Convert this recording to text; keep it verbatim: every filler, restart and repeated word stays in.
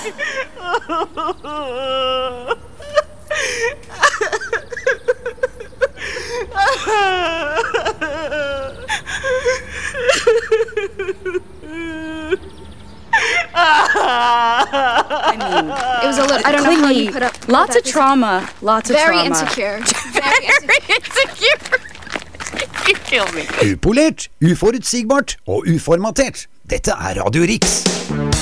I mean, it was a little. I don't know how you put up. Lots of trauma. Lots of Very trauma. Insecure. Very insecure. You kill me. Upolert, uforutsigbart og uformatert. Dette er Radio Riks.